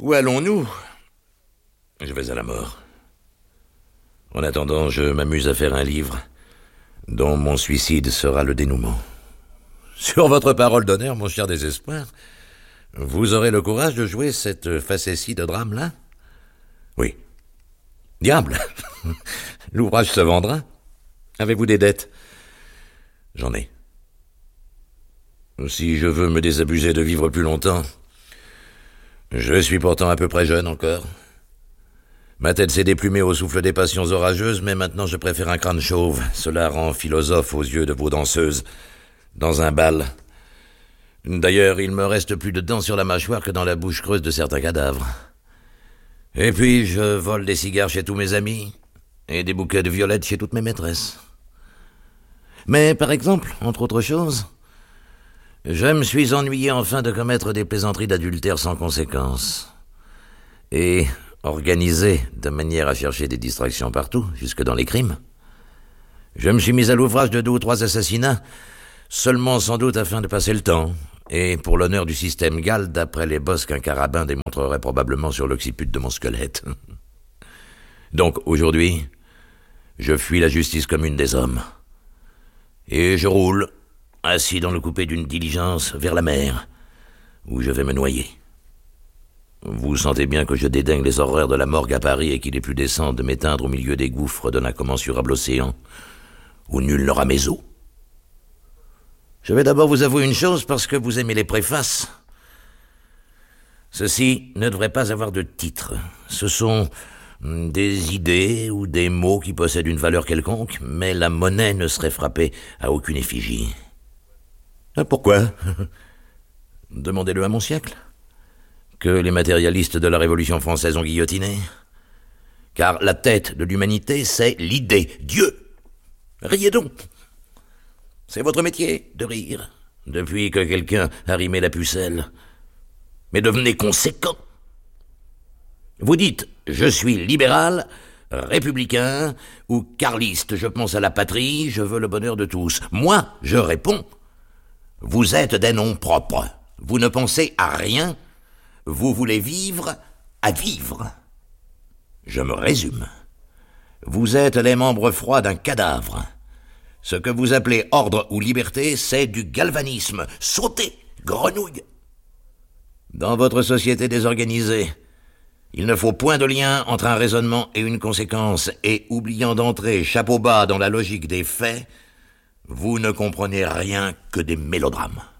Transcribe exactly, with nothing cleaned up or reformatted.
Où allons-nous? Je vais à la mort. En attendant, je m'amuse à faire un livre dont mon suicide sera le dénouement. Sur votre parole d'honneur, mon cher désespoir, vous aurez le courage de jouer cette facétie de drame-là? Oui. Diable! L'ouvrage se vendra? Avez-vous des dettes? J'en ai. Si je veux me désabuser de vivre plus longtemps, je suis pourtant à peu près jeune encore. Ma tête s'est déplumée au souffle des passions orageuses, mais maintenant je préfère un crâne chauve. Cela rend philosophe aux yeux de vos danseuses, dans un bal. D'ailleurs, il me reste plus de dents sur la mâchoire que dans la bouche creuse de certains cadavres. Et puis, je vole des cigares chez tous mes amis, et des bouquets de violettes chez toutes mes maîtresses. Mais, par exemple, entre autres choses, je me suis ennuyé enfin de commettre des plaisanteries d'adultère sans conséquence. Et organisé de manière à chercher des distractions partout, jusque dans les crimes. Je me suis mis à l'ouvrage de deux ou trois assassinats, seulement sans doute afin de passer le temps, et pour l'honneur du système GAL, d'après les bosses qu'un carabin démontrerait probablement sur l'occiput de mon squelette. Donc, aujourd'hui, je fuis la justice commune des hommes. Et je roule, assis dans le coupé d'une diligence, vers la mer, où je vais me noyer. Vous sentez bien que je dédaigne les horreurs de la morgue à Paris et qu'il est plus décent de m'éteindre au milieu des gouffres d'un incommensurable océan, où nul n'aura mes os. Je vais d'abord vous avouer une chose parce que vous aimez les préfaces. Ceci ne devrait pas avoir de titre. Ce sont des idées ou des mots qui possèdent une valeur quelconque, mais la monnaie ne serait frappée à aucune effigie. Pourquoi? Demandez-le à mon siècle. Que les matérialistes de la Révolution française ont guillotiné. Car la tête de l'humanité, c'est l'idée, Dieu. Riez donc. C'est votre métier, de rire, depuis que quelqu'un a rimé la pucelle. Mais devenez conséquent. Vous dites, je suis libéral, républicain ou carliste, je pense à la patrie, je veux le bonheur de tous. Moi, je réponds, vous êtes des noms propres, vous ne pensez à rien, vous voulez vivre à vivre. Je me résume. Vous êtes les membres froids d'un cadavre. Ce que vous appelez ordre ou liberté, c'est du galvanisme. Sautez, grenouille. Dans votre société désorganisée, il ne faut point de lien entre un raisonnement et une conséquence, et oubliant d'entrer chapeau bas dans la logique des faits, vous ne comprenez rien que des mélodrames.